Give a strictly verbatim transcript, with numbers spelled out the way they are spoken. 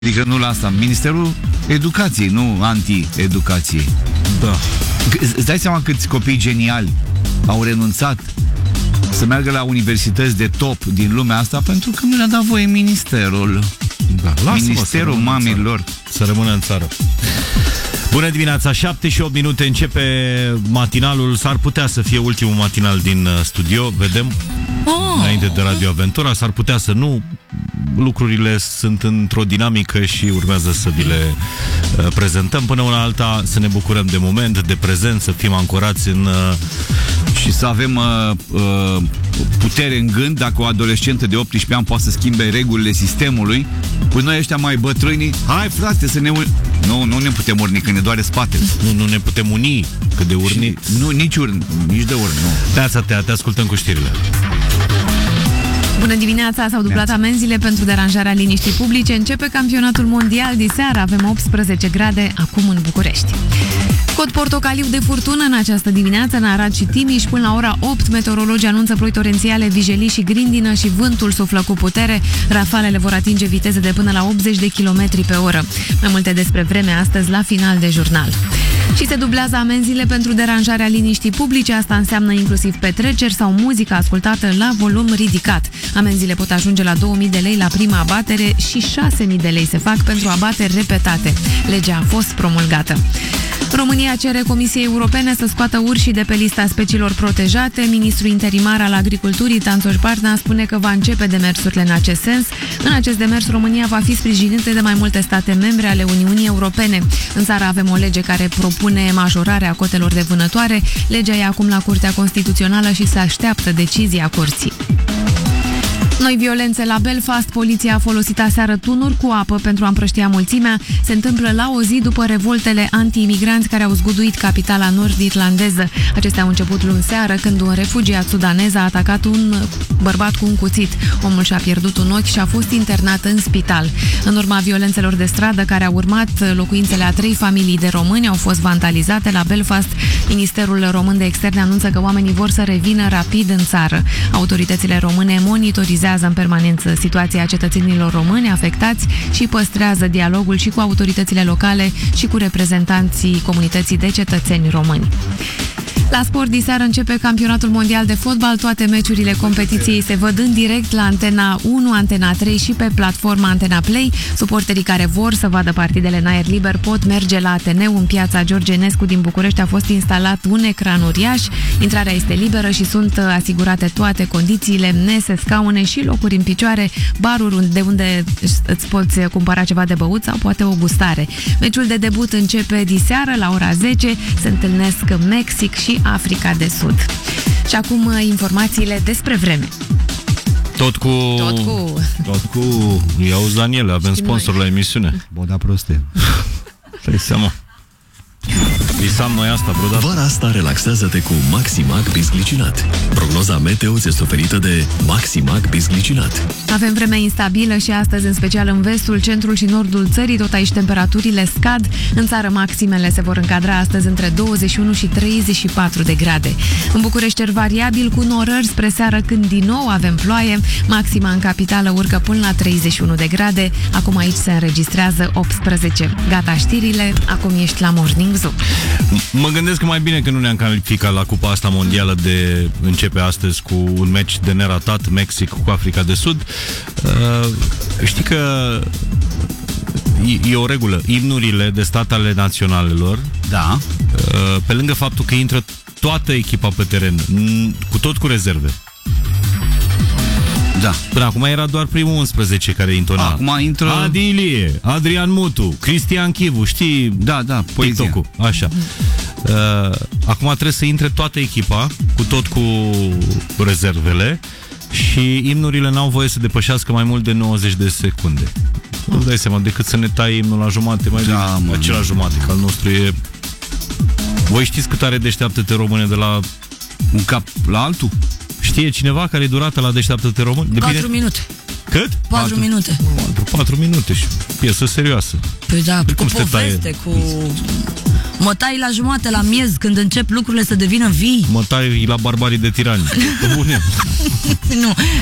Adică nu la asta, Ministerul Educației, nu anti-educației. Da. Îți dai seama câți copii geniali au renunțat să meargă la universități de top din lumea asta pentru că nu le-a dat voie ministerul. Da, Ministerul mamilor. Să rămână în țară. Bună dimineața, șapte și opt minute, începe matinalul. S-ar putea să fie ultimul matinal din studio, vedem, oh. înainte de Radio Aventura. S-ar putea să nu. Lucrurile sunt într-o dinamică și urmează să vi le uh, prezentăm. Până una alta să ne bucurăm de moment, de prezent, să fim ancorați în... Uh, și să avem uh, uh, putere în gând. Dacă o adolescentă de optsprezece ani poate să schimbe regulile sistemului, păi noi ăștia mai bătrâni, hai frate să ne uni... Nu, nu ne putem urni, că ne doare spatele. Nu, nu ne putem uni, că de urni... Și, nu, nici urni, nici de urni, nu. Te-ața, te, te ascultăm cu știrile. Bună dimineața, s-au dublat amenziile pentru deranjarea liniștii publice. Începe campionatul mondial de seară. Avem optsprezece grade acum în București. Cod portocaliu de furtună în această dimineață în Arad și Timiș. Până la ora opt, meteorologii anunță ploi torențiale, vijelii și grindină și vântul suflă cu putere. Rafalele vor atinge viteze de până la optzeci de kilometri pe oră. Mai multe despre vreme astăzi la final de jurnal. Și se dublează amenziile pentru deranjarea liniștii publice. Asta înseamnă inclusiv petreceri sau muzică ascultată la volum ridicat. Amenziile pot ajunge la două mii de lei la prima abatere și șase mii de lei se fac pentru abateri repetate. Legea a fost promulgată. România cere Comisiei Europene să scoată urșii de pe lista speciilor protejate. Ministrul interimar al Agriculturii, Tanțoș Barna, spune că va începe demersurile în acest sens. În acest demers, România va fi sprijinită de mai multe state membre ale Uniunii Europene. În țară avem o lege care propune majorarea cotelor de vânătoare. Legea e acum la Curtea Constituțională și se așteaptă decizia Curții. Noi violențe la Belfast, poliția a folosit aseară tunuri cu apă pentru a împrăștia mulțimea. Se întâmplă la o zi după revoltele anti-imigranți care au zguduit capitala nord-irlandeză. Acestea au început luni seară când un refugiat sudanez a atacat un bărbat cu un cuțit. Omul și-a pierdut un ochi și a fost internat în spital. În urma violențelor de stradă care au urmat, locuințele a trei familii de români au fost vandalizate la Belfast. Ministerul Român de Externe anunță că oamenii vor să revină rapid în țară. Autoritățile române monitorizează în permanență situația cetățenilor români afectați și păstrează dialogul și cu autoritățile locale și cu reprezentanții comunității de cetățeni români. La sport, diseară începe campionatul mondial de fotbal. Toate meciurile competiției se văd în direct la Antena unu, Antena trei și pe platforma Antena Play. Suporterii care vor să vadă partidele în aer liber pot merge la Ateneu. În piața George Enescu din București a fost instalat un ecran uriaș. Intrarea este liberă și sunt asigurate toate condițiile, mese, scaune și locuri în picioare, baruri de unde îți poți cumpăra ceva de băut sau poate o gustare. Meciul de debut începe diseară la ora zece. Se întâlnesc Mexic și Africa de Sud. Și acum informațiile despre vreme. Tot cu... Tot cu... Tot cu... Iauzi, Daniel, avem și sponsor noi la emisiune. Boda proste. Stai seama. Visam noi asta vreodată. Vara asta relaxează-te cu Maximac Bisglicinat. Prognoza meteo este oferită de Maximac Bisglicinat. Avem vreme instabilă și astăzi, în special în vestul, centrul și nordul țării. Tot aici temperaturile scad. În țară maximele se vor încadra astăzi între douăzeci și unu și treizeci și patru de grade. În București cer variabil cu norări spre seară când din nou avem ploaie. Maxima în capitală urcă până la treizeci și unu de grade. Acum aici se înregistrează optsprezece. Gata știrile, acum ești la Morning Zoo. Mă gândesc că mai bine că nu ne-am calificat la cupa asta mondială de începe astăzi cu un meci de neratat, Mexic cu Africa de Sud. Uh, știi că e, e o regulă. Imnurile de stat ale naționalelor, da. uh, pe lângă faptul că intră toată echipa pe teren, cu tot cu rezerve. Da. Până acum era doar primul unsprezece care intona. Acum intră... Adi Ilie, Adrian Mutu, Cristian Chivu, știi? Da, da, poezia. TikTok-ul, așa. Uh, acum trebuie să intre toată echipa, cu tot cu rezervele, și imnurile n-au voie să depășească mai mult de nouăzeci de secunde. Nu dai seama, decât să ne tai imnul la jumate, mai da, bine, acela jumate, că al nostru e... Voi știți cât are Deșteaptă-te Române de la... Un cap la altul? Știe cineva care e durata la Deșteaptă-te Române? patru minute. Cât? patru minute. patru minute și piesă serioasă. Păi da, păi cu poveste, cu... Mă tai la jumate, la miez, când încep lucrurile să devină vii. Mă tai la barbarii de tirani. Bune. Nu.